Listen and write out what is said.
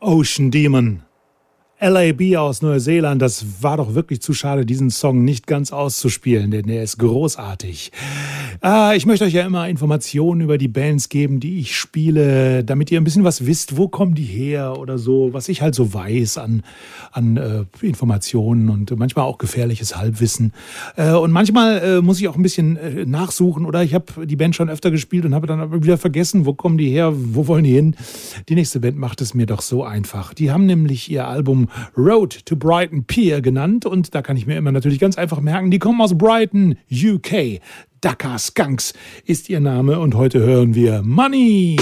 Ocean Demon. LAB aus Neuseeland, das war doch wirklich zu schade, diesen Song nicht ganz auszuspielen, denn der ist großartig. Ich möchte euch ja immer Informationen über die Bands geben, die ich spiele, damit ihr ein bisschen was wisst, wo kommen die her oder so, was ich halt so weiß an Informationen und manchmal auch gefährliches Halbwissen. Und manchmal muss ich auch ein bisschen nachsuchen oder ich habe die Band schon öfter gespielt und habe dann aber wieder vergessen, wo kommen die her, wo wollen die hin. Die nächste Band macht es mir doch so einfach. Die haben nämlich ihr Album Road to Brighton Pier genannt und da kann ich mir immer natürlich ganz einfach merken, die kommen aus Brighton, UK. Dakar Skunks ist ihr Name und heute hören wir Money.